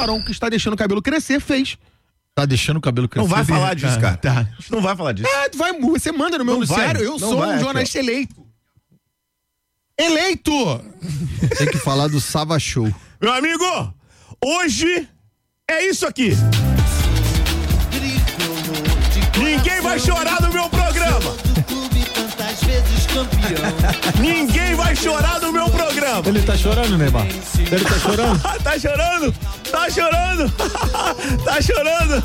Barão, que está deixando o cabelo crescer, fez. Tá deixando o cabelo crescer. Não vai falar disso, cara. Tá. A gente não vai falar disso. Você manda no meu noticiário. Eu sou um jornalista eleito. Eleito! Tem que falar do Sava Show. Meu amigo, hoje é isso aqui. Ninguém vai chorar no meu programa. Ninguém vai chorar no meu programa. Ele tá chorando, Neymar? Ele tá chorando? Tá chorando? Tá chorando? Tá chorando?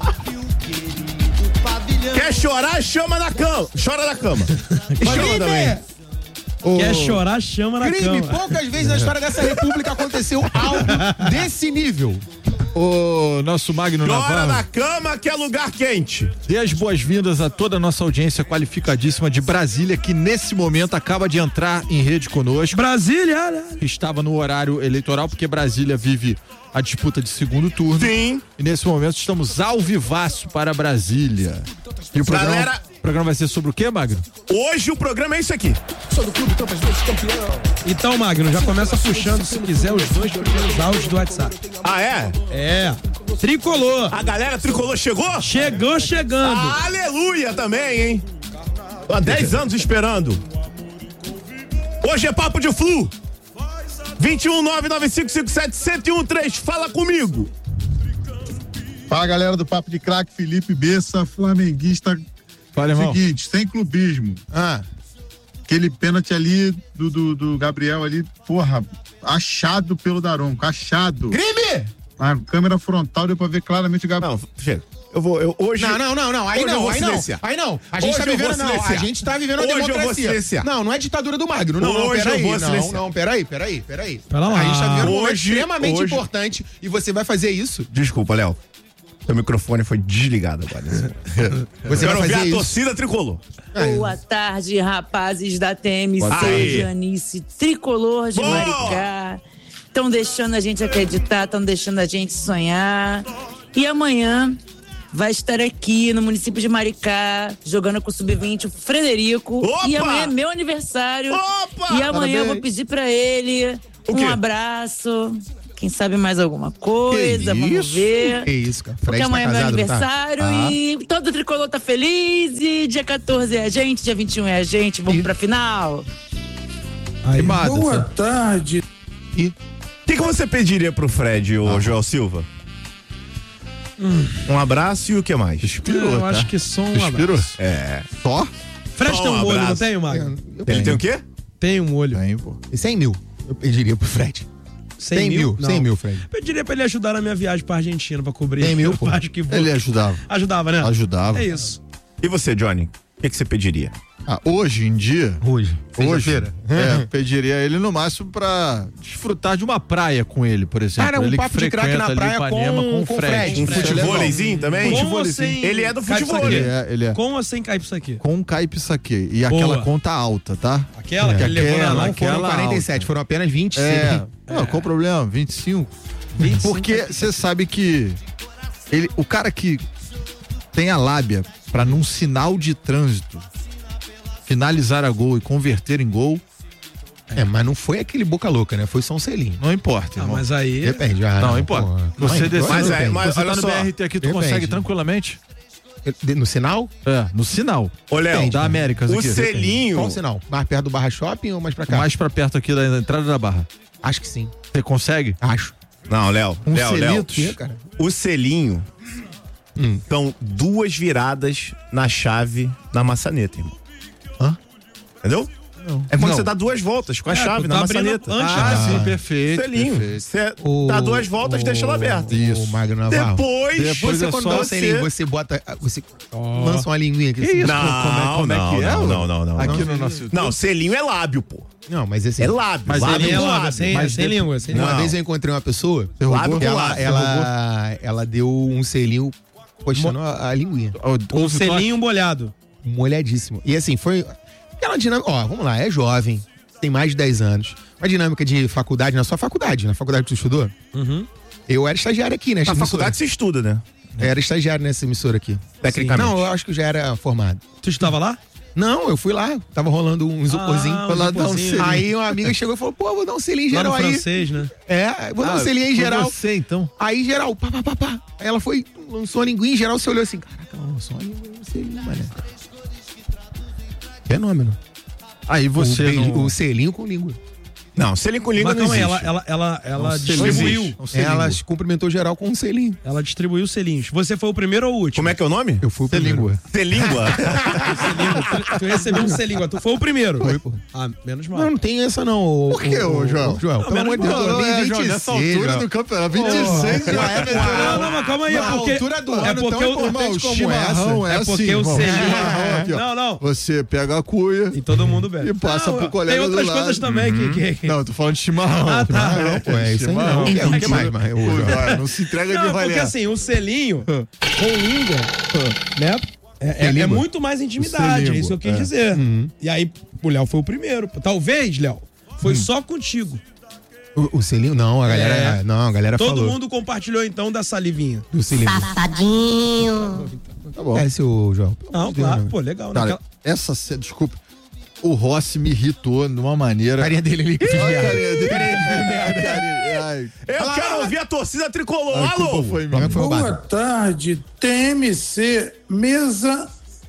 Quer chorar? Chama na cama. Chora na cama. Chama também. Quer chorar? Chama na Crime, cama. poucas vezes na história dessa república aconteceu algo desse nível. O nosso Magno Chora Navarro. na cama que é lugar quente. Dê as boas-vindas a toda a nossa audiência qualificadíssima de Brasília, que nesse momento acaba de entrar em rede conosco. Brasília! Estava no horário eleitoral, porque Brasília vive a disputa de segundo turno. Sim. E nesse momento estamos ao vivaço para Brasília. E o programa, Galera, o programa vai ser sobre o quê, Magno? hoje o programa é isso aqui. Sou do clube tantas vezes campeão. Então, Magno, já começa puxando, se quiser, os 2 primeiros áudios do WhatsApp. Ah, é? É. Tricolor. A galera tricolor chegou? Chegou chegando. Aleluia também, hein? Tô há 10 anos esperando. Hoje é Papo de Flu. 21995571013. Fala comigo. Fala, galera do Papo de Craque, Felipe Bessa, flamenguista. Fala, irmão. Seguinte, sem clubismo. Aquele pênalti ali do Gabriel ali, porra, achado pelo Daronco, achado. Crime! A câmera frontal deu pra ver claramente o Gabriel. Não, chega. Hoje. Não. Aí Hoje eu não, vou aí não. silenciar. Aí não. A gente Hoje tá eu vivendo, vou não. A silenciar. gente tá vivendo a Hoje eu vou democracia. silenciar. Não é ditadura do Magno. Não, Hoje eu peraí. vou silenciar. Não, peraí. Pera lá. A gente tá vivendo um momento Hoje- extremamente hoje- importante e você vai fazer isso. Desculpa, Léo. Seu microfone foi desligado agora. Você vai Quero ver fazer a isso. torcida tricolor. Boa tarde, rapazes da TMC, Aí. Janice, tricolor de Boa! Maricá. Estão deixando a gente acreditar, estão deixando a gente sonhar. E amanhã vai estar aqui no município de Maricá, jogando com o Sub-20, o Frederico. Opa! E amanhã é meu aniversário. Opa! E amanhã eu Parabéns. vou pedir pra ele O quê? um abraço. Quem sabe mais alguma coisa, Que vamos isso? ver. Que isso, cara. Porque Fred tá amanhã é meu casado, não tá? aniversário e todo tricolor tá feliz. E dia 14 é a gente, dia 21 é a gente. Vamos pra final. Aí. Boa tarde. O que você pediria pro Fred, ô Joel Silva? Um abraço e o que mais? Inspirou, Eu tá? acho que só um Inspirou? abraço. É. Só? Fred Só tem um um molho, não abraço. tem, Magno? Ele tem o quê? Tem um molho. Tem, pô. E 100 mil. Eu pediria pro Fred. 100 mil. Não. 100 mil, Fred. Pediria pra ele ajudar na minha viagem pra Argentina pra cobrir. 100 mil, pô. Eu acho que vou. Ele ajudava. Ajudava, né? Ajudava. É isso. E você, Johnny? O que você pediria? Hoje em dia. Hoje. Sexta-feira. Pediria ele no máximo pra desfrutar de uma praia com ele, por exemplo. Cara, um ele papo de craque frequenta na ali praia Ipanema com o Fred. Fred. Um Fred é futevôleizinho também? Com ou Futevôleizinho. sem Ele é do caipsaque? futevôlei. Ele é. Com ou sem caipsaque? Com caipisaque. E aquela conta alta, tá? Aquela que ele levou na Aquela, mão. aquela Foram 47, foram apenas 20. Não, qual o problema? 25? 25. Porque você sabe que o cara que tem a lábia pra num sinal de trânsito finalizar a gol e converter em gol, Mas não foi aquele boca louca, né? Foi só um selinho. não importa, Ah, irmão. mas aí. Depende. Não importa. Você desceu, mas você olha tá no só. BRT aqui, tu Depende. consegue tranquilamente? No sinal? No sinal. Ô, Léo, Da Américas o aqui. selinho. Qual o sinal? Mais perto do Barra Shopping ou mais pra cá? Mais pra perto aqui da entrada da barra. Acho que sim. Você consegue? Acho. Não, Léo. Um Léo. selitos? Que, cara? O selinho são 2 viradas na chave da maçaneta, irmão. Entendeu? É quando Não. você dá 2 voltas com a chave tu na tá abrindo maçaneta. antes, sim, perfeito. Selinho. perfeito. Você dá 2 voltas, deixa ela aberta. O Magno Navarro. Depois Você, é quando só dá o você- selinho, você bota. Você lança uma linguinha aqui. Que assim. isso? Não, como é que é? não. Aqui no nosso YouTube. Não, selinho é lábio, pô. Não, mas assim. É lábio. Mas lábio ele é com lábio, lábio. sem Mas língua. Sem Uma língua. vez eu encontrei uma pessoa. Lábio com Ela, lábio. ela deu um selinho postando a linguinha. Um selinho molhado. Molhadíssimo. E assim, foi aquela dinâmica. Ó, vamos lá, é jovem, tem mais de 10 anos. Uma dinâmica de faculdade, na sua faculdade, na faculdade que tu estudou. Uhum. Eu era estagiário aqui, né? Na faculdade se estuda, né? Era estagiário nessa emissora aqui. Tecnicamente. Não, eu acho que eu já era formado. Tu estava lá? Não, eu fui lá, tava rolando um isoporzinho. Ah, Foi lá dar um isoporzinho. selinho. Aí uma amiga chegou e falou, pô, vou dar um selinho em Lá geral no aí. francês, né? Vou dar um selinho em geral. Você, então. Aí geral, pá. Aí ela foi, lançou a linguinha, em geral você olhou assim, caraca, lançou uma linguinha, um selinho, mané. Fenômeno. Aí você. O selinho com língua. Não, selinho com língua Mas não calma aí, existe. ela selinho. distribuiu. Ela cumprimentou geral com um selinho. Ela distribuiu selinhos. Você foi o primeiro ou o último? Como é que é o nome? Eu fui o primeiro. Selíngua. Tu recebeu um selinho, tu foi o primeiro. Foi, pô. Ah, menos mal. Não tem essa não. Por quê, ô, Joel? Joel, pelo amor de Deus, Não, 2026. nessa altura do campeonato, 26 já é Não, mas calma aí, é porque... altura do ano, é porque tão o importante como chimarrão essa. é É porque assim, o irmão. selinho... Chimarrão aqui, ó. Não. Você pega a cuia E todo mundo bebe. e passa Não, pro colega tem outras do lado. coisas também que... Não, eu tô falando de chimarrão. Ah, tá. Não, pô, é isso aí não. O que mais, mas eu, Pô, Joel? vai, não se entrega de Não, porque rolê. assim, o selinho com língua, né? É língua. muito mais intimidade, é isso que eu quis dizer. E aí, o Léo foi o primeiro. Talvez, Léo, foi só contigo. O selinho? Não, a galera. Não, a galera Todo falou. mundo compartilhou então da salivinha. Do selinho. Safadinho. Tá bom. É, seu Joel. Não, claro, pô, legal. Cara, desculpa. O Rossi me irritou de uma maneira. A carinha dele ali. que Olha a merda. carinha dele. Ai, Eu quero ouvir a torcida tricolor. a culpa Alô! foi Como é minha. que foi Boa roubado? tarde, TMC, mesa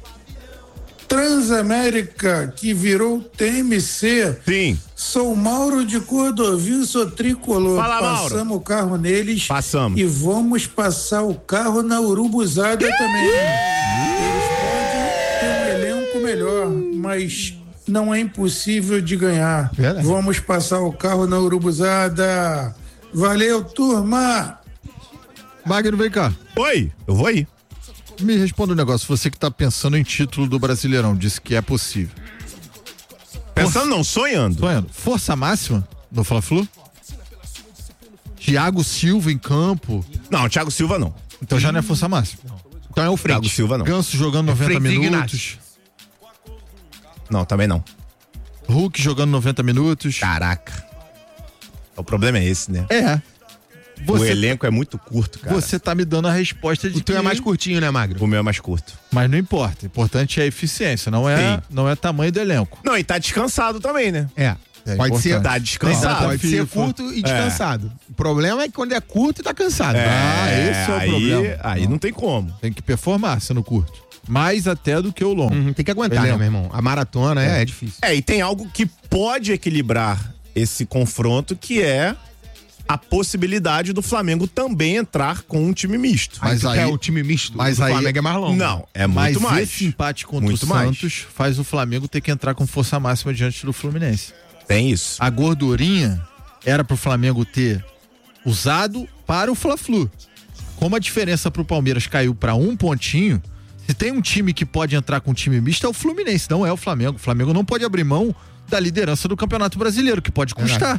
Transamérica, que virou TMC. Sim, Sou Mauro de Cordovil, sou tricolor. Fala, Mauro. Passamos o carro neles. Passamos. E vamos passar o carro na Urubuzada também. Eles podem ter um elenco melhor, mas não é impossível de ganhar. Verdade. Vamos passar o carro na Urubuzada. Valeu, turma! Magno, vem cá. oi, eu vou aí. Me responda um negócio. Você que tá pensando em título do Brasileirão, disse que é possível. Pensando não, sonhando. Sonhando. Força máxima no Fla-Flu? Thiago Silva em campo. Não, Thiago Silva não. Então já não é força máxima. Então é o Thiago Frente. Silva não. Ganso jogando 90 Freitas e minutos. Não, também não. Hulk jogando 90 minutos. Caraca. O problema é esse, né? É. O Você, elenco é muito curto, cara. você tá me dando a resposta de O teu que... é mais curtinho, né, Magro? O meu é mais curto. Mas não importa. O importante é a eficiência, não é tamanho do elenco. Não, e tá descansado também, né? É. É Pode ser. importante. Tá descansado. Pode ser FIFA. curto e descansado. O problema é que quando é curto e tá cansado. esse é o aí, problema. Aí não tem como. Tem que performar sendo curto. Mais até do que o longo. Tem que aguentar, né, Elenco. meu irmão? A maratona é difícil. E tem algo que pode equilibrar esse confronto, que é a possibilidade do Flamengo também entrar com um time misto. Mas tu aí- quer o time misto mas do aí- Flamengo é mais longo. Não, é Mas muito mais. esse empate contra Muito o mais. Santos faz o Flamengo ter que entrar com força máxima diante do Fluminense. Tem isso. A gordurinha era pro Flamengo ter usado para o Fla-Flu. Como a diferença pro Palmeiras caiu para um pontinho, se tem um time que pode entrar com um time misto é o Fluminense, não é o Flamengo. O Flamengo não pode abrir mão da liderança do Campeonato Brasileiro, que pode custar.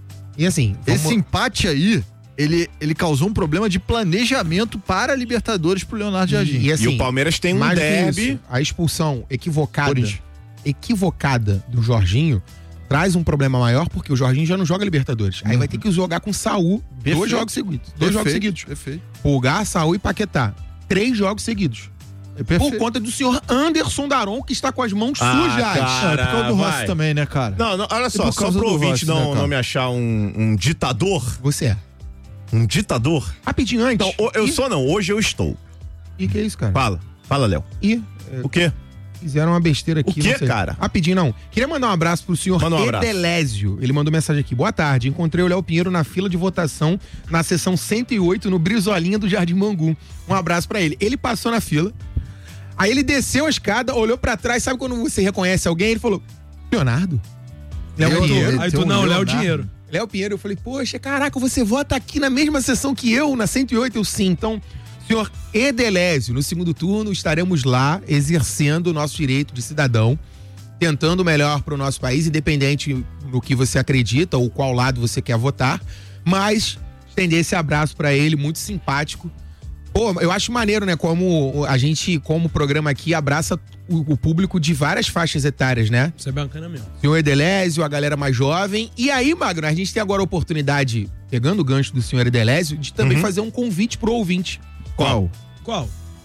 E assim, vamos- Esse empate aí, ele causou um problema de planejamento para a Libertadores pro Leonardo Jardim. e assim, E o Palmeiras tem um mais do que derby. isso, a expulsão Corinthians. equivocada do Jorginho traz um problema maior, porque o Jorginho já não joga Libertadores. Aí vai ter que jogar com o Saúl Perfeito. 2 jogos seguidos. 2 jogos seguidos. Perfeito. Pulgar, Saúl e Paquetá. 3 jogos seguidos. É perfeito. Por conta do senhor Anderson Daron, que está com as mãos Ah, sujas. cara. É, por causa do Rossi vai. também, né, cara? Não, olha só, por só causa pro do ouvinte Rossi, não, né, cara? não me achar um ditador. Você é. Um ditador? Rapidinho antes. Então, eu sou não, hoje eu estou. E que é isso, cara? Fala, Léo. Ih, O quê? fizeram uma besteira aqui. O quê, não sei. cara? Rapidinho, não. Queria mandar um abraço pro senhor Manda um abraço. Edelésio. Ele mandou mensagem aqui. Boa tarde. Encontrei o Léo Pinheiro na fila de votação na sessão 108 no Brizolinha do Jardim Bangu. Um abraço pra ele. Ele passou na fila. Aí ele desceu a escada, olhou pra trás. Sabe quando você reconhece alguém? Ele falou: Leonardo? Léo Pinheiro. Aí tu não, Léo Dinheiro. Léo Pinheiro, eu falei, poxa, caraca, você vota aqui na mesma sessão que eu, na 108, eu sim. Então, senhor Edelésio, no segundo turno estaremos lá exercendo o nosso direito de cidadão, tentando o melhor para o nosso país, independente no que você acredita ou qual lado você quer votar, mas estender esse abraço para ele, muito simpático. Pô, eu acho maneiro, né, como a gente, como programa aqui, abraça o público de várias faixas etárias, né? Isso é bacana mesmo. Senhor Edelésio, a galera mais jovem. E aí, Magno, a gente tem agora a oportunidade, pegando o gancho do senhor Edelésio, de também fazer um convite pro ouvinte. Qual? Qual?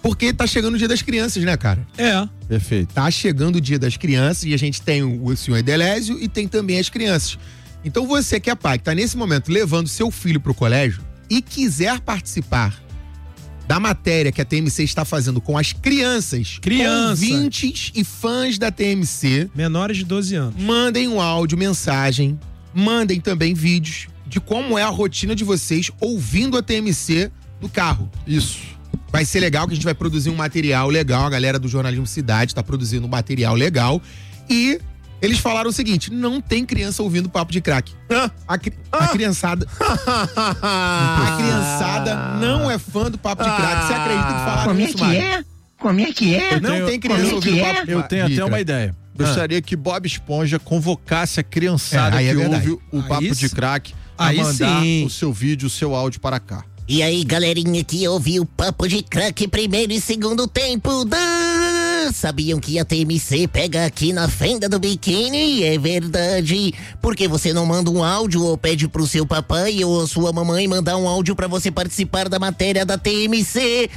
Porque tá chegando o Dia das Crianças, né, cara? É. Perfeito. Tá chegando o Dia das Crianças e a gente tem o senhor Edelésio e tem também as crianças. Então você que é pai, que tá nesse momento levando seu filho pro colégio e quiser participar da matéria que a TMC está fazendo com as crianças, ouvintes e fãs da TMC, menores de 12 anos, mandem um áudio, mensagem, mandem também vídeos de como é a rotina de vocês ouvindo a TMC no carro. Isso. Vai ser legal que a gente vai produzir um material legal, a galera do Jornalismo Cidade tá produzindo um material legal e eles falaram o seguinte: não tem criança ouvindo papo de crack. A criançada. A criançada não é fã do papo de crack. Você acredita que falaram isso, Mário? Como é que é? Não tem criança ouvindo papo de crack. Eu tenho até uma ideia. Gostaria que Bob Esponja convocasse a criançada que ouve o papo de crack a mandar o seu vídeo, o seu áudio para cá. E aí, galerinha que ouviu o papo de crack primeiro e segundo tempo, sabiam que a TMC pega aqui na fenda do biquíni? É verdade. Por que você não manda um áudio ou pede pro seu papai ou sua mamãe mandar um áudio pra você participar da matéria da TMC?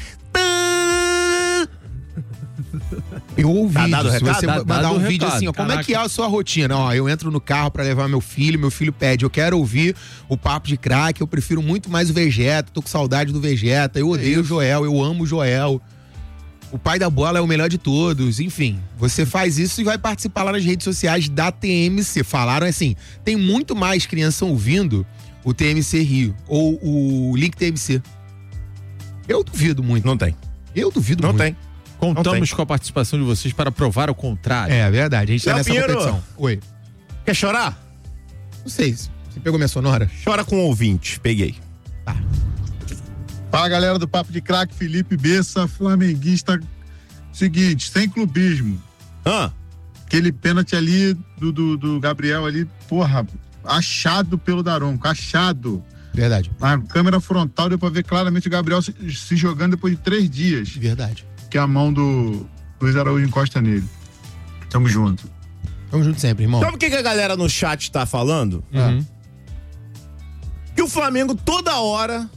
Eu ouvi, se você Tá mandar dado um o vídeo recado. assim, ó, como é que é a sua rotina? Ó, eu entro no carro pra levar meu filho pede, eu quero ouvir o papo de crack, eu prefiro muito mais o Vegeta, tô com saudade do Vegeta, eu odeio o Joel, eu amo o Joel. O pai da bola é o melhor de todos, enfim. Você faz isso e vai participar lá nas redes sociais da TMC. Falaram assim, tem muito mais criança ouvindo o TMC Rio, ou o Link TMC. Eu duvido muito. Não tem. Eu duvido muito. Não tem. Contamos com a participação de vocês para provar o contrário. É verdade, a gente tá nessa Pinheiro. competição. Oi. Quer chorar? Não sei, você pegou minha sonora? Chora com o ouvinte. Peguei. Fala, galera do Papo de Crack, Felipe Bessa, flamenguista. Seguinte, sem clubismo. Aquele pênalti ali do Gabriel ali, porra, achado pelo Daronco, achado. Verdade. Na câmera frontal deu pra ver claramente o Gabriel se jogando depois de 3 dias. Verdade. Que a mão do Luiz Araújo encosta nele. Tamo junto. Tamo junto sempre, irmão. Sabe o que a galera no chat tá falando? Que o Flamengo toda hora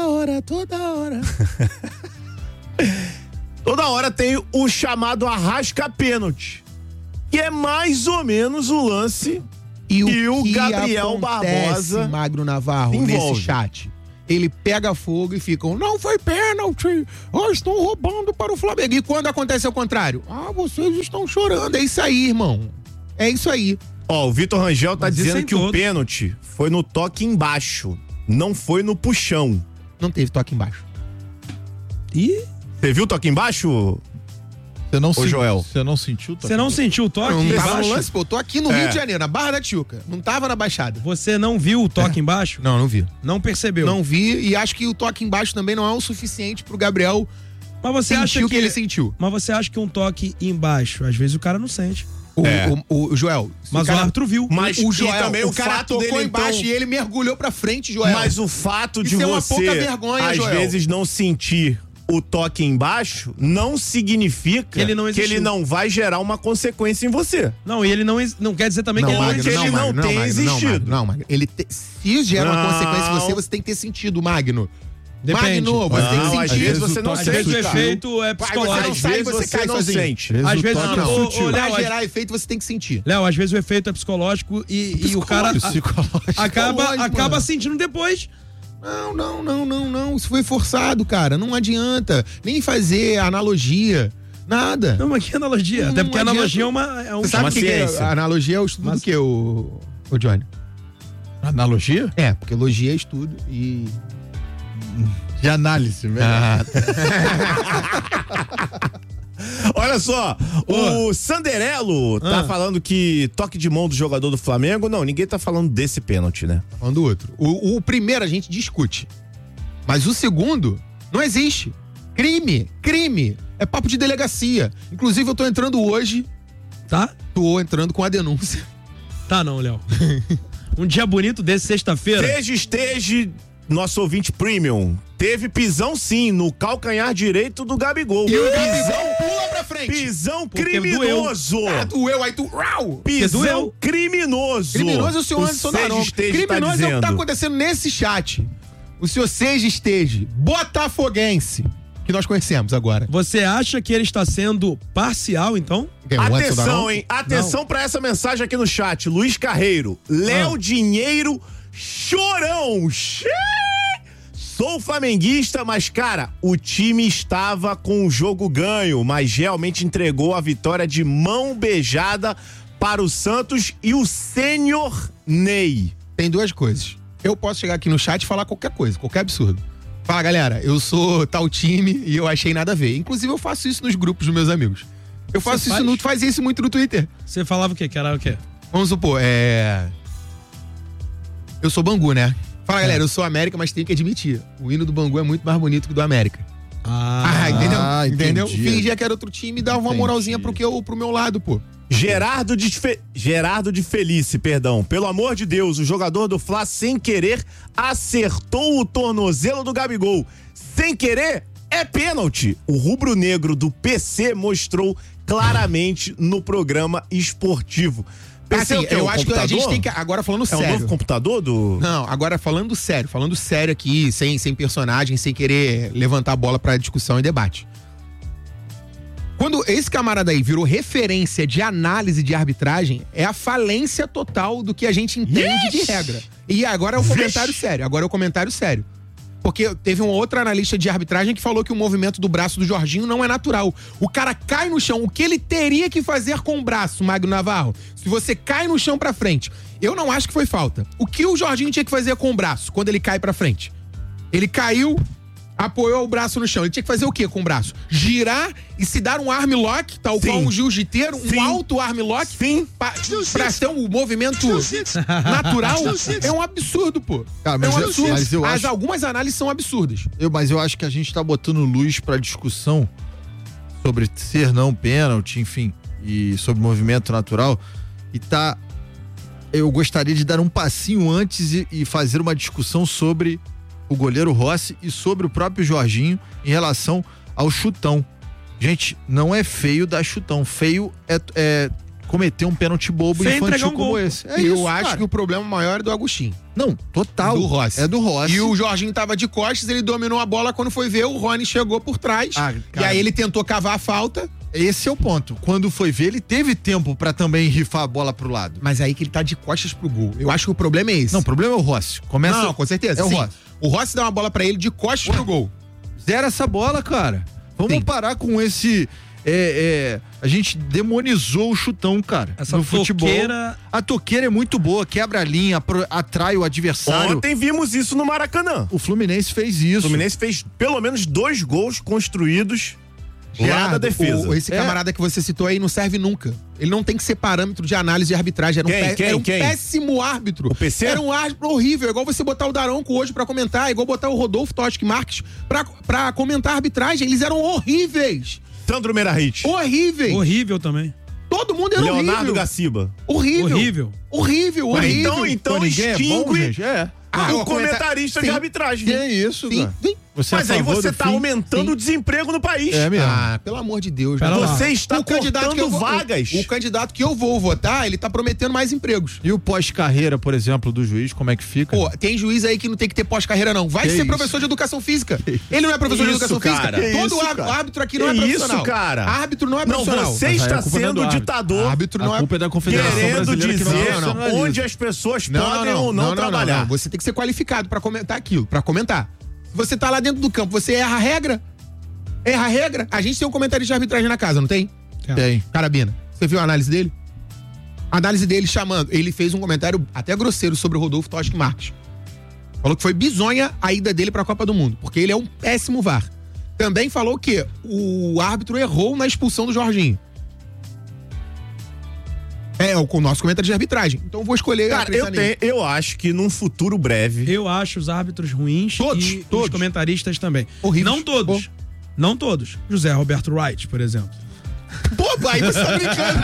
tem o chamado arrasca pênalti, que é mais ou menos o lance e o Gabriel acontece, Barbosa Magno Navarro, envolve. nesse chat. Ele pega fogo e ficam, não foi pênalti, estão roubando para o Flamengo. E quando acontece ao contrário? Vocês estão chorando. É isso aí, irmão. É isso aí. Ó, o Vitor Rangel tá Mas isso dizendo em que o todos. pênalti foi no toque embaixo, não foi no puxão. Não teve toque embaixo. Ih, Você viu o toque embaixo? Você não, Joel. Você não sentiu? você não sentiu o toque Não tava embaixo? no lance, pô. Eu tô aqui no Rio de Janeiro, na Barra da Tijuca. Não tava na Baixada. Você não viu o toque embaixo? Não vi. Não percebeu? Não vi e acho que o toque embaixo também não é o suficiente pro Gabriel Mas você sentir acha o que ele sentiu. Mas você acha que um toque embaixo, às vezes o cara não sente. O Joel. se Mas o cara- árbitro viu. Mas O e Joel, também o cara fato tocou dele, embaixo então- e ele mergulhou pra frente, Joel. Mas o fato de Isso é uma você, pouca vergonha, às Joel. vezes, não sentir o toque embaixo, não significa Que ele não existiu. vai gerar uma consequência em você. Não, e ele não quer dizer também que ele Magno, ele não tem existido. Não, Magno. Ele se gera uma Não. consequência em você tem que ter sentido, Magno. Depende. Magno, você tem Não, que às sentir. vezes você não Às vezes o sente, cara. efeito é Vai, você psicológico. não sai, Às vezes você cai não sozinho. sente. Às vezes, Resultado ô, sutil. ô, Léo, Pra gerar efeito, você tem que sentir. Léo, às vezes o efeito é psicológico e o cara Psicológico. acaba mano. sentindo depois. Não. Isso foi forçado, cara. Não adianta. Nem fazer analogia. Nada. Não, mas que analogia? Não Até porque a adianta. analogia é um Você sabe uma o que é? ciência. A analogia é o estudo do que, o Johnny? Analogia? É, porque logia é estudo e... De análise, velho. Olha só, o Sanderello tá falando que toque de mão do jogador do Flamengo. Não, ninguém tá falando desse pênalti, né? Falando do outro. O primeiro a gente discute. Mas o segundo não existe. Crime. É papo de delegacia. Inclusive, eu tô entrando hoje. Tá? Tô entrando com a denúncia. Tá não, Léo. Um dia bonito desse, sexta-feira. Esteja, nosso ouvinte premium. Teve pisão sim, no calcanhar direito do Gabigol. E o Gabigol pula pra frente. Pisão Porque criminoso. Doeu, aí tu... Rau! Pisão doeu. criminoso. Criminoso é o senhor Anderson Daronco. Esteja Criminoso tá é o que tá dizendo. acontecendo nesse chat. O senhor Seja Esteja, botafoguense, que nós conhecemos agora. Você acha que ele está sendo parcial, então? Atenção, hein? Atenção pra essa mensagem aqui no chat. Luiz Carreiro. Léo Dinheiro Chorão. Sou flamenguista, mas, cara, o time estava com o jogo ganho, mas realmente entregou a vitória de mão beijada para o Santos e o sênior Ney. Tem duas coisas. Eu posso chegar aqui no chat e falar qualquer coisa, qualquer absurdo. Fala, galera, eu sou tal time e eu achei nada a ver. Inclusive, eu faço isso nos grupos dos meus amigos. Eu faço isso faz isso muito no Twitter. Você falava o quê? Que era o quê? Vamos supor, eu sou Bangu, né? Fala, galera, eu sou América, mas tenho que admitir. O hino do Bangu é muito mais bonito que o do América. Entendeu? Fingia que era outro time e dava uma moralzinha pro meu lado, pô. Gerardo de Felice, perdão. Pelo amor de Deus, o jogador do Fla, sem querer, acertou o tornozelo do Gabigol. Sem querer, é pênalti. O rubro-negro do PC mostrou claramente no programa esportivo. PC, assim, eu acho que a gente tem que... Agora falando sério. É o novo computador do... Não, agora falando sério aqui, sem personagem, sem querer levantar a bola pra discussão e debate. Quando esse camarada aí virou referência de análise de arbitragem, é a falência total do que a gente entende de regra. E agora é o comentário sério. Porque teve um outro analista de arbitragem que falou que o movimento do braço do Jorginho não é natural. O cara cai no chão. O que ele teria que fazer com o braço, Magno Navarro? Se você cai no chão pra frente. Eu não acho que foi falta. O que o Jorginho tinha que fazer com o braço quando ele cai pra frente? Ele caiu, apoiou o braço no chão. Ele tinha que fazer o quê com o braço? Girar e se dar um arm lock, tal qual um jiu-jiteiro, um alto arm lock, pra ter um movimento natural. É um absurdo, pô. Cara, mas é um absurdo. Mas eu acho... Algumas análises são absurdas. Mas eu acho que a gente tá botando luz pra discussão sobre ser não pênalti, enfim, e sobre movimento natural. E tá... Eu gostaria de dar um passinho antes e fazer uma discussão sobre o goleiro Rossi e sobre o próprio Jorginho em relação ao chutão. Gente, não é feio dar chutão. Feio é cometer um pênalti bobo feio infantil como esse. Eu acho que o problema maior é do Agostinho. Não, total. Do Rossi. É do Rossi. E o Jorginho tava de costas, ele dominou a bola, quando foi ver, o Rony chegou por trás. E aí ele tentou cavar a falta. Esse é o ponto. Quando foi ver, ele teve tempo pra também rifar a bola pro lado. Mas aí que ele tá de costas pro gol. Eu acho que o problema é esse. Não, o problema é o Rossi. Não, com certeza. É o Rossi. O Rossi dá uma bola pra ele de costas pro gol. Zera essa bola, cara. Vamos parar com esse... a gente demonizou o chutão, cara. No futebol. A toqueira é muito boa, quebra a linha, atrai o adversário. Ontem vimos isso no Maracanã. O Fluminense fez isso. O Fluminense fez pelo menos 2 gols construídos lá da defesa. Esse camarada que você citou aí não serve nunca. Ele não tem que ser parâmetro de análise de arbitragem. Era um péssimo árbitro. O PC? Era um árbitro horrível. É igual você botar o Daronco hoje pra comentar, é igual botar o Rodolfo Toschi Marques pra comentar a arbitragem. Eles eram horríveis. Sandro Merahit. Horríveis. Horrível também. Todo mundo era horrível. Leonardo Gaciba. Horrível. Então extingue o comentarista de arbitragem. Que é isso, cara? Mas aí você tá aumentando o desemprego no país. É mesmo. Pelo amor de Deus. Você está cortando vagas. O candidato que eu vou votar, ele tá prometendo mais empregos. E o pós-carreira, por exemplo, do juiz, como é que fica? Pô, tem juiz aí que não tem que ter pós-carreira, não. Vai ser professor de educação física. Ele não é professor de educação física. Todo árbitro aqui não é profissional. Isso, cara. Árbitro não é profissional. Não, você está sendo ditador. Árbitro não é. A culpa é da Confederação Querendo Brasileira dizer que não onde as pessoas podem ou não trabalhar. Você tem que ser qualificado pra comentar aquilo, pra comentar. Você tá lá dentro do campo, você erra a regra? A gente tem um comentário de arbitragem na casa, não tem? Tem. Carabina, você viu a análise dele? A análise dele chamando, ele fez um comentário até grosseiro sobre o Rodolfo Toschi Marques. Falou que foi bizonha a ida dele pra Copa do Mundo, porque ele é um péssimo VAR. Também falou que o árbitro errou na expulsão do Jorginho. O nosso comentário de arbitragem. Então eu vou escolher. Cara, eu acho que num futuro breve. Eu acho os árbitros ruins e os comentaristas também. Horríveis. Não todos. Não todos. José Roberto Wright, por exemplo. Pô, aí você tá brincando.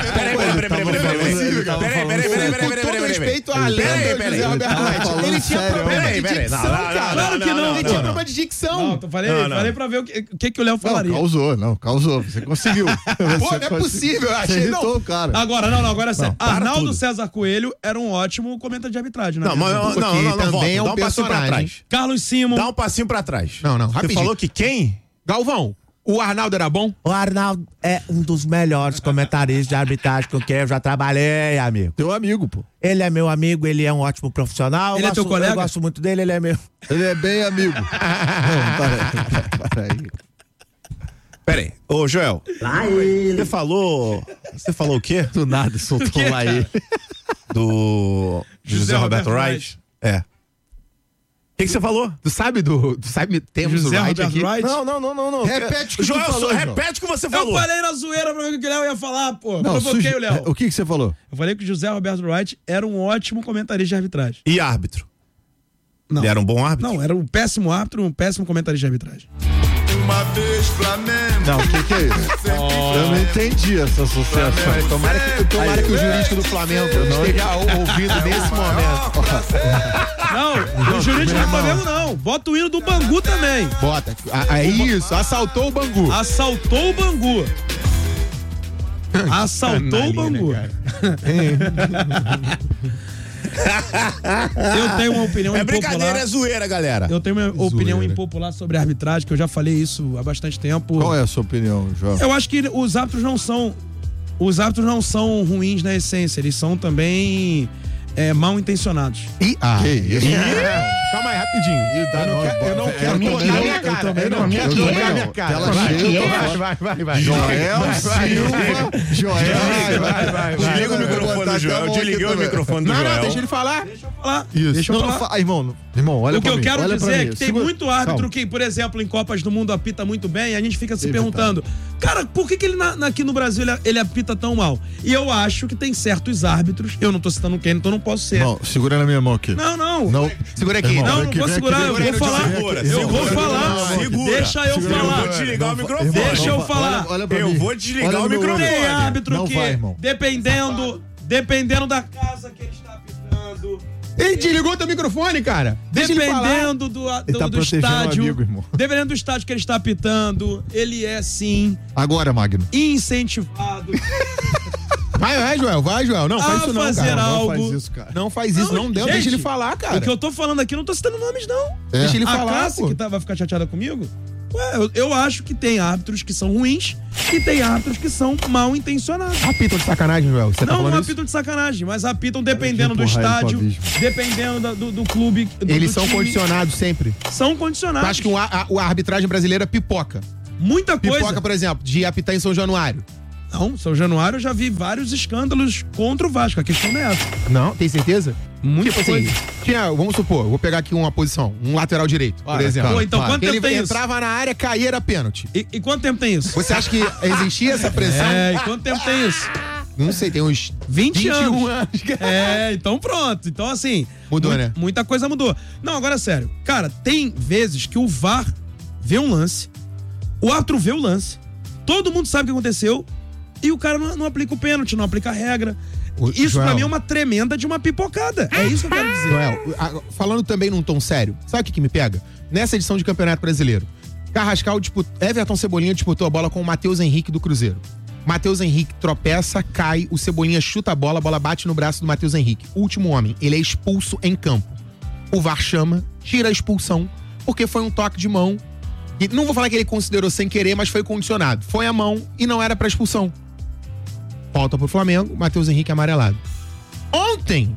Peraí. Com todo respeito à lenda José Roberto Wright. Ele tinha problema de dicção, cara. Claro que não. Ele tinha problema de dicção. Não, falei pra ver o que o Léo falaria. Causou. Você conseguiu. Pô, não é possível. Eu achei, não. Cara. Agora é sério. Arnaldo César Coelho era um ótimo comentarista de arbitragem, né? Não, também é um passinho pra personagem. trás. Carlos Simon. Dá um passinho pra trás. Não, Você rapidinho. falou que quem? Galvão, o Arnaldo era bom? O Arnaldo é um dos melhores comentaristas de arbitragem com quem eu já trabalhei, amigo. Teu amigo, pô. Ele é meu amigo, ele é um ótimo profissional. Ele é teu colega? Eu gosto muito dele, ele é meu. Ele é bem amigo. Não, para aí. Peraí, ô Joel. Você falou o quê? Do nada, soltou lá aí. Do José Roberto Wright? É. O que você falou? Tu sabe temos José o Wright Roberto aqui? Wright? Não. Repete o que Joel, tu falou, repete o que você Eu falou. falei na zoeira pra ver o que o Léo ia falar, pô. Não, Provoquei o Léo. O que você falou? Eu falei que o José Roberto Wright era um ótimo comentarista de arbitragem. E árbitro? Não. Ele era um bom árbitro? Não, era um péssimo árbitro, um péssimo comentarista de arbitragem. Uma vez Flamengo. Não, o que é isso? Eu não entendi essa associação. Tomara que o jurídico do Flamengo esteja ouvindo nesse momento. Não, o jurídico do Flamengo não. Bota o hino do Bangu também. Bota. É isso, assaltou o Bangu. Assaltou o Bangu. Assaltou o Bangu. Eu tenho uma opinião É impopular. brincadeira, é zoeira, galera. Eu tenho uma opinião impopular sobre a arbitragem, que eu já falei isso há bastante tempo. Qual é a sua opinião, João? Eu acho que os árbitros não são ruins na essência, eles são também mal intencionados. Calma aí, rapidinho. Eu não quero colocar na minha cara. Eu não quero colocar na minha cara. Vai. Joel. Desliga o microfone do Joel. Eu desliguei o microfone do Joel. Não, deixa ele falar. Isso. Deixa eu falar. Irmão, olha O que pra eu mim, quero olha dizer pra é mim. que tem Segura. muito árbitro Calma. que, por exemplo, em Copas do Mundo apita muito bem, e a gente fica se perguntando, cara, por que ele aqui no Brasil ele apita tão mal? E eu acho que tem certos árbitros, eu não tô citando quem, então não posso ser. Não, segura na minha mão aqui. Não. Segura aqui. Irmão, Não vou segurar, eu vou falar. Eu vou falar. Deixa eu Eu falar. vou desligar o microfone. Deixa eu falar. Olha pra Eu mim. vou desligar Olha o no meu microfone. olho. Tem árbitro Não que, vai, irmão. dependendo da casa que ele está apitando, Ele desligou teu microfone, cara. Deixa ele falar. dependendo Ele tá do protegendo o estádio, amigo, irmão. dependendo do estádio que ele está apitando, ele é sim Agora, Magno. incentivado Vai, Joel. Não, faz a isso não, fazer cara. algo. Não faz isso, cara. Não faz isso, não. Gente, Deixa ele falar, cara. O que eu tô falando aqui, eu não tô citando nomes, não. Deixa ele A falar, Cássia, pô. que vai ficar chateada comigo, eu acho que tem árbitros que são ruins e tem árbitros que são mal intencionados. Apitam de sacanagem, Joel. Você tá Não falando isso? apitam de sacanagem, mas apitam dependendo do empurrar ele pro estádio, abismo. dependendo do clube. Eles do são time. condicionados sempre. São Tu condicionados. acha que a arbitragem brasileira pipoca? Muita coisa. Pipoca, por exemplo, de apitar em São Januário. Não, São Januário eu já vi vários escândalos contra o Vasco. A questão não é essa. Não, tem certeza? Muita Tipo coisa. assim, vamos supor, vou pegar aqui uma posição, um lateral direito, por exemplo. Pô, então quanto Ele tempo tem isso? entrava na área, caía, era pênalti. E quanto tempo tem isso? Você acha que existia essa pressão? E quanto tempo tem isso? Não sei, tem uns 20 21 anos. Então pronto. Então assim... Mudou, né? Muita coisa mudou. Não, agora sério. Cara, tem vezes que o VAR vê um lance, o árbitro vê o lance, todo mundo sabe o que aconteceu e o cara não aplica o pênalti, não aplica a regra. Isso Joel, pra mim é uma tremenda de uma pipocada. É isso que eu quero dizer. Joel, falando também num tom sério, sabe o que me pega? Nessa edição de Campeonato Brasileiro, Carrascal, Everton Cebolinha disputou a bola com o Matheus Henrique do Cruzeiro. Matheus Henrique tropeça, cai, o Cebolinha chuta a bola bate no braço do Matheus Henrique. Último homem, ele é expulso em campo. O VAR chama, tira a expulsão, porque foi um toque de mão. E não vou falar que ele considerou sem querer, mas foi condicionado. Foi a mão e não era pra expulsão. Volta pro Flamengo, Matheus Henrique amarelado. Ontem,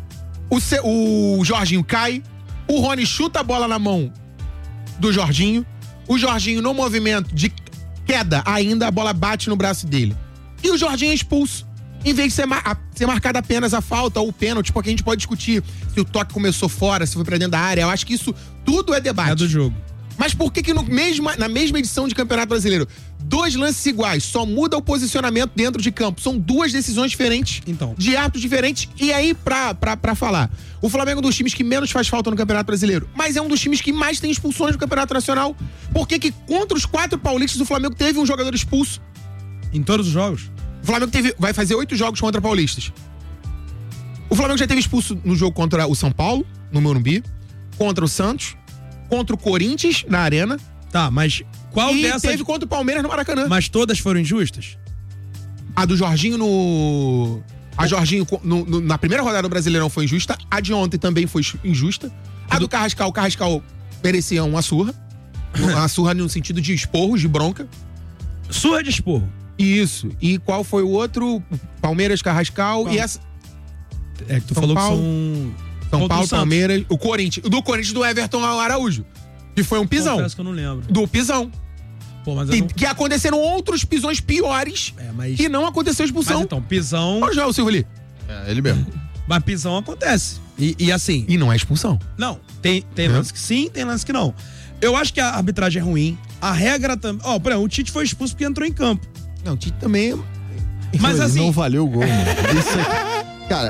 o Jorginho cai, o Rony chuta a bola na mão do Jorginho, o Jorginho no movimento de queda ainda, a bola bate no braço dele. E o Jorginho é expulso. Em vez de ser marcada apenas a falta ou o pênalti, porque a gente pode discutir se o toque começou fora, se foi pra dentro da área. Eu acho que isso tudo é debate. É do jogo. Mas por que na mesma edição de Campeonato Brasileiro, 2 lances iguais, só muda o posicionamento dentro de campo? São 2 decisões diferentes, Então. de árbitros diferentes. E aí, pra falar, o Flamengo é um dos times que menos faz falta no Campeonato Brasileiro, mas é um dos times que mais tem expulsões no Campeonato Nacional. Por que contra os 4 paulistas o Flamengo teve um jogador expulso? Em todos os jogos? O Flamengo vai fazer 8 jogos contra paulistas. O Flamengo já teve expulso no jogo contra o São Paulo, no Morumbi, contra o Santos, contra o Corinthians, na Arena. Tá, mas qual e dessas... teve contra o Palmeiras no Maracanã. Mas todas foram injustas? A do Jorginho no... A Jorginho na primeira rodada do Brasileirão foi injusta. A de ontem também foi injusta. A do Carrascal, o Carrascal merecia uma surra. A surra no sentido de esporros, de bronca. Surra de esporro. Isso. E qual foi o outro? Palmeiras, Carrascal e essa... É que tu São falou Paulo, que são... São contra o Paulo, Santos. Palmeiras... O Corinthians. O do Corinthians do Everton Araújo. Que foi um pisão. Confesso que eu não lembro. Do pisão. Pô, mas eu E não... que aconteceram outros pisões piores mas... e não aconteceu expulsão. Mas então, pisão... Olha o João Silva ali. É, ele mesmo. Mas pisão acontece. E assim... E não é expulsão. Não, tem lance que sim, tem lance que não. Eu acho que a arbitragem é ruim. A regra também... Ó, por exemplo, o Tite foi expulso porque entrou em campo. Não, o Tite também... Mas assim... Não valeu o gol, mano. Isso aqui, cara,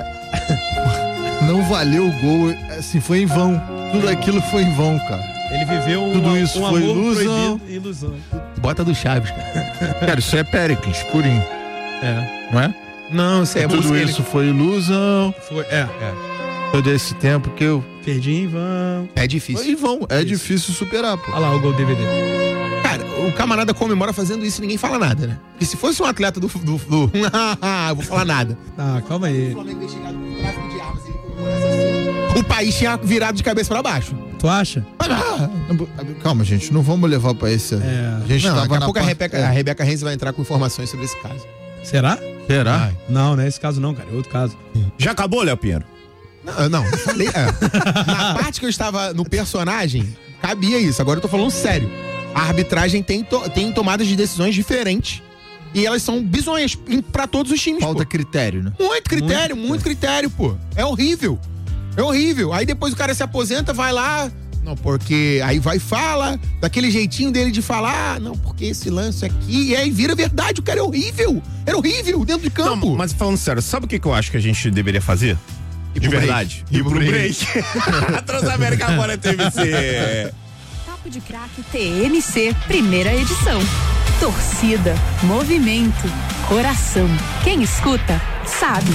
não valeu o gol. Assim, foi em vão. Tudo aquilo foi em vão, cara. Ele viveu Tudo isso um foi amor ilusão. proibido e ilusão. Bota do Chaves, cara. Cara, isso é Péricles, purinho. É. Não é? Não, isso é Tudo música, isso foi ilusão. Foi, Todo esse tempo que eu... Perdi em vão. É difícil. Foi em vão. É difícil superar, pô. Olha lá o gol DVD. Cara, o camarada comemora fazendo isso e ninguém fala nada, né? Porque se fosse um atleta do eu vou falar nada. Ah, calma aí. O Flamengo investigado por tráfico de armas, ele comemorasse assim. O país tinha virado de cabeça pra baixo. Tu acha? Calma, gente, não vamos levar pra esse... A gente Não, tava daqui a na pouco parte- a Rebeca Renzi vai entrar com informações sobre esse caso. Será? Será? Não, não é esse caso não, cara. É outro caso. Já acabou, Léo Pinheiro? Não, eu falei. Na parte que eu estava no personagem, cabia isso. Agora eu tô falando sério. A arbitragem tem tomadas de decisões diferentes. E elas são bizonhas pra todos os times. Falta pô. critério, né? Muito critério, pô. É horrível. É horrível. Aí depois o cara se aposenta, vai lá. Não, porque aí vai e fala, daquele jeitinho dele de falar, não, porque esse lance aqui, e aí vira verdade, o cara é horrível. Era horrível dentro de campo. Não, mas falando sério, sabe o que eu acho que a gente deveria fazer? De verdade. Ir pro break. Transamérica agora é TMC. Papo de Craque TMC, primeira edição. Torcida, movimento, coração. Quem escuta, sabe.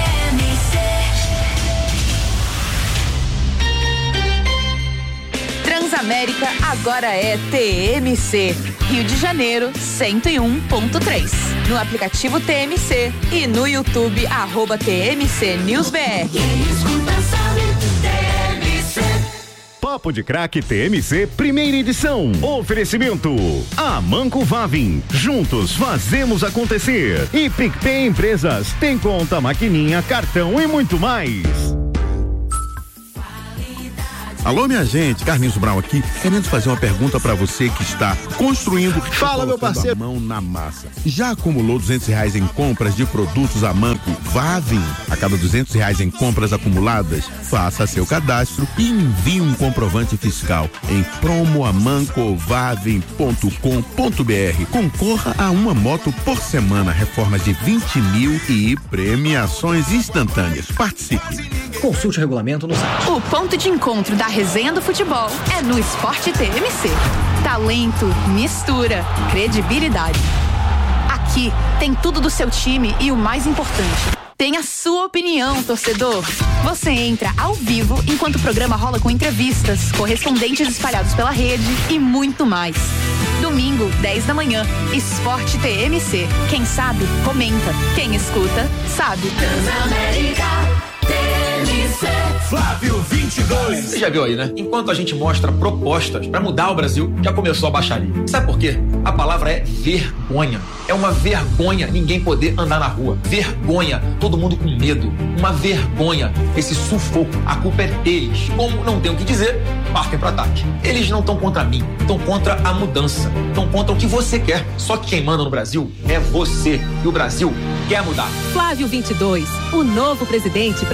Transamérica agora é TMC. Rio de Janeiro, 101.3. No aplicativo TMC e no YouTube, @TMC NewsBR. Papo de Craque TMC, primeira edição. Oferecimento: Amanco Vavin. Juntos fazemos acontecer. E PicPay Empresas. Tem conta, maquininha, cartão e muito mais. Alô, minha gente, Carlinhos Brown aqui, querendo fazer uma pergunta pra você que está construindo. Fala, meu parceiro. A mão na massa. Já acumulou R$200 em compras de produtos Amanco Vavin? A cada R$200 em compras acumuladas, faça seu cadastro e envie um comprovante fiscal em promoamancovavin.com.br. Concorra a uma moto por semana, reformas de 20 mil e premiações instantâneas. Participe. Consulte o regulamento no site. O ponto de encontro da resenha do futebol é no Esporte TMC. Talento, mistura, credibilidade. Aqui tem tudo do seu time e o mais importante, tem a sua opinião, torcedor. Você entra ao vivo enquanto o programa rola com entrevistas, correspondentes espalhados pela rede e muito mais. Domingo, 10 da manhã, Esporte TMC. Quem sabe, comenta. Quem escuta, sabe. Flávio 22. Você já viu aí, né? Enquanto a gente mostra propostas pra mudar o Brasil, já começou a baixaria. Sabe por quê? A palavra é vergonha. É uma vergonha ninguém poder andar na rua. Vergonha, todo mundo com medo. Uma vergonha, esse sufoco. A culpa é deles. Como não tem o que dizer, partem pro ataque. Eles não estão contra mim, estão contra a mudança. Estão contra o que você quer. Só que quem manda no Brasil é você. E o Brasil quer mudar. Flávio 22, o novo presidente